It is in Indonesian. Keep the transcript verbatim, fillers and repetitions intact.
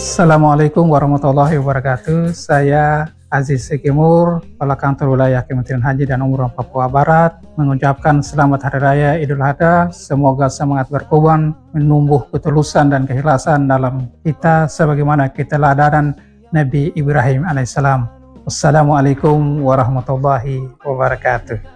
Assalamualaikum warahmatullahi wabarakatuh. Saya Aziz Sekimur, Kepala Kantor Wilayah Kementerian Haji dan Umroh Papua Barat, mengucapkan selamat Hari Raya Idul Adha. Semoga semangat berkorban, menumbuh ketulusan dan keikhlasan dalam kita sebagaimana keteladanan Nabi Ibrahim alaihissalam. Wassalamualaikum warahmatullahi wabarakatuh.